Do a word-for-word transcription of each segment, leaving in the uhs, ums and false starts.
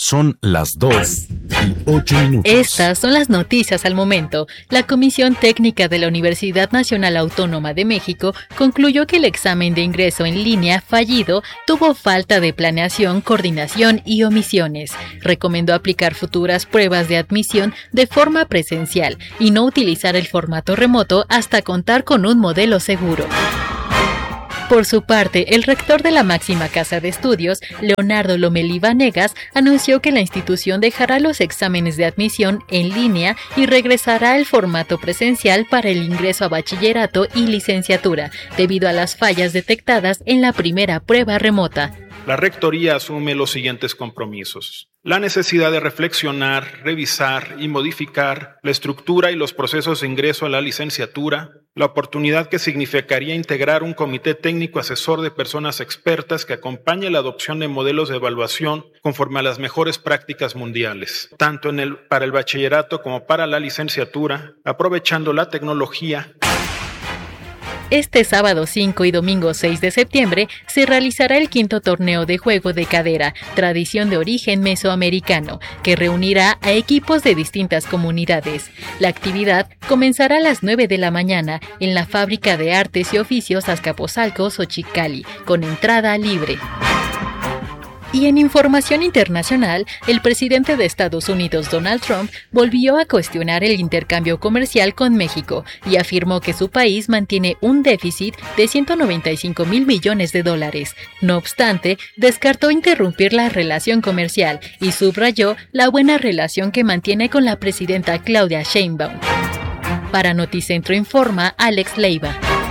Son las dos y ocho minutos. Estas son las noticias al momento. La Comisión Técnica de la Universidad Nacional Autónoma de México concluyó que el examen de ingreso en línea fallido tuvo falta de planeación, coordinación y omisiones. Recomendó aplicar futuras pruebas de admisión de forma presencial y no utilizar el formato remoto hasta contar con un modelo seguro. Por su parte, el rector de la máxima casa de estudios, Leonardo Lomelí Vanegas, anunció que la institución dejará los exámenes de admisión en línea y regresará al formato presencial para el ingreso a bachillerato y licenciatura, debido a las fallas detectadas en la primera prueba remota. La Rectoría asume los siguientes compromisos. La necesidad de reflexionar, revisar y modificar la estructura y los procesos de ingreso a la licenciatura, la oportunidad que significaría integrar un comité técnico asesor de personas expertas que acompañe la adopción de modelos de evaluación conforme a las mejores prácticas mundiales, tanto en el, para el bachillerato como para la licenciatura, aprovechando la tecnología. Este sábado cinco y domingo seis de septiembre se realizará el quinto torneo de juego de cadera, tradición de origen mesoamericano, que reunirá a equipos de distintas comunidades. La actividad comenzará a las nueve de la mañana en la Fábrica de Artes y Oficios Azcapotzalco, Xochicalli, con entrada libre. Y en información internacional, el presidente de Estados Unidos, Donald Trump, volvió a cuestionar el intercambio comercial con México y afirmó que su país mantiene un déficit de ciento noventa y cinco mil millones de dólares. No obstante, descartó interrumpir la relación comercial y subrayó la buena relación que mantiene con la presidenta Claudia Sheinbaum. Para Noticentro Informa, Alex Leiva.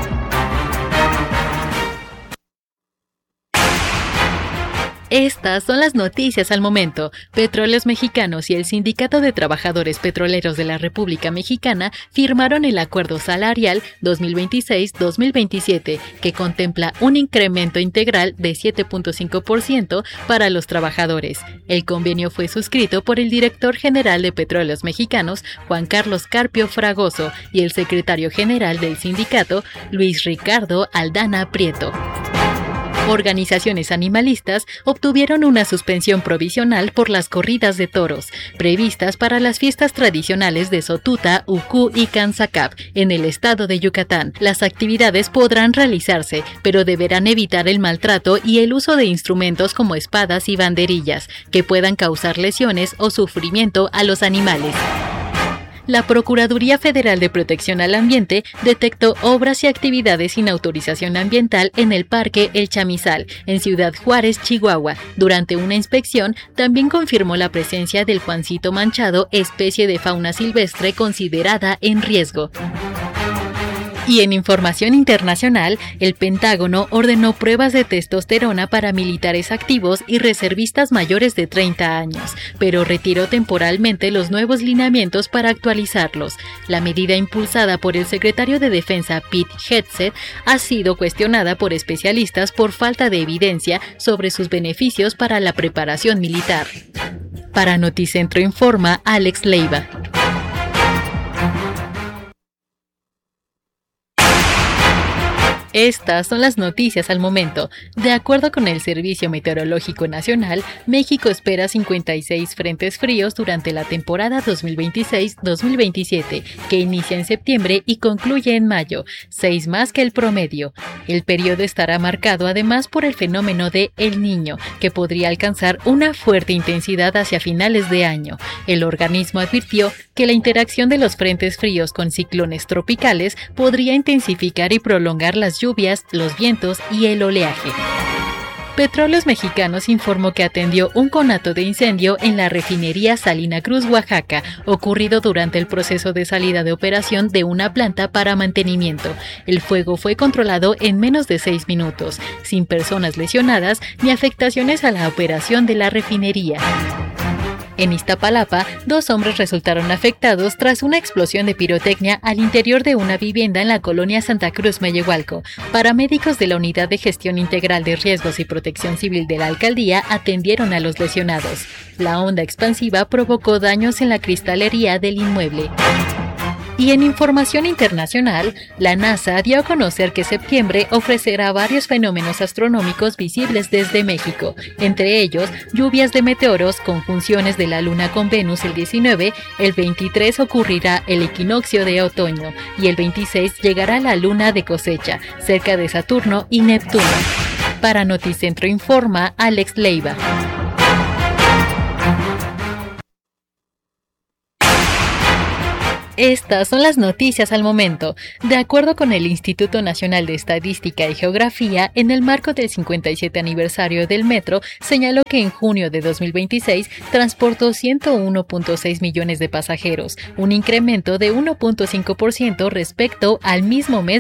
Estas son las noticias al momento. Petróleos Mexicanos y el Sindicato de Trabajadores Petroleros de la República Mexicana firmaron el Acuerdo Salarial dos mil veintiséis dos mil veintisiete, que contempla un incremento integral de siete punto cinco por ciento para los trabajadores. El convenio fue suscrito por el director general de Petróleos Mexicanos, Juan Carlos Carpio Fragoso, y el secretario general del sindicato, Luis Ricardo Aldana Prieto. Organizaciones animalistas obtuvieron una suspensión provisional por las corridas de toros, previstas para las fiestas tradicionales de Sotuta, Ucú y Canzacap, en el estado de Yucatán. Las actividades podrán realizarse, pero deberán evitar el maltrato y el uso de instrumentos como espadas y banderillas, que puedan causar lesiones o sufrimiento a los animales. La Procuraduría Federal de Protección al Ambiente detectó obras y actividades sin autorización ambiental en el Parque El Chamizal, en Ciudad Juárez, Chihuahua. Durante una inspección, también confirmó la presencia del Juancito manchado, especie de fauna silvestre considerada en riesgo. Y en información internacional, el Pentágono ordenó pruebas de testosterona para militares activos y reservistas mayores de treinta años, pero retiró temporalmente los nuevos lineamientos para actualizarlos. La medida, impulsada por el secretario de Defensa Pete Hegseth, ha sido cuestionada por especialistas por falta de evidencia sobre sus beneficios para la preparación militar. Para Noticentro Informa, Alex Leiva. Estas son las noticias al momento. De acuerdo con el Servicio Meteorológico Nacional, México espera cincuenta y seis frentes fríos durante la temporada dos mil veintiséis dos mil veintisiete, que inicia en septiembre y concluye en mayo, seis más que el promedio. El periodo estará marcado además por el fenómeno de El Niño, que podría alcanzar una fuerte intensidad hacia finales de año. El organismo advirtió que la interacción de los frentes fríos con ciclones tropicales podría intensificar y prolongar las lluvias, los vientos y el oleaje. Petróleos Mexicanos informó que atendió un conato de incendio en la refinería Salina Cruz, Oaxaca, ocurrido durante el proceso de salida de operación de una planta para mantenimiento. El fuego fue controlado en menos de seis minutos, sin personas lesionadas ni afectaciones a la operación de la refinería. En Iztapalapa, dos hombres resultaron afectados tras una explosión de pirotecnia al interior de una vivienda en la colonia Santa Cruz, Mellehualco. Paramédicos de la Unidad de Gestión Integral de Riesgos y Protección Civil de la alcaldía atendieron a los lesionados. La onda expansiva provocó daños en la cristalería del inmueble. Y en información internacional, la NASA dio a conocer que septiembre ofrecerá varios fenómenos astronómicos visibles desde México, entre ellos lluvias de meteoros, conjunciones de la Luna con Venus el diecinueve, el veintitrés ocurrirá el equinoccio de otoño y el veintiséis llegará la Luna de cosecha, cerca de Saturno y Neptuno. Para Noticentro informa Alex Leiva. Estas son las noticias al momento. De acuerdo con el Instituto Nacional de Estadística y Geografía, en el marco del cincuenta y siete aniversario del metro, señaló que en junio de dos mil veintiséis transportó ciento uno punto seis millones de pasajeros, un incremento de uno punto cinco por ciento respecto al mismo mes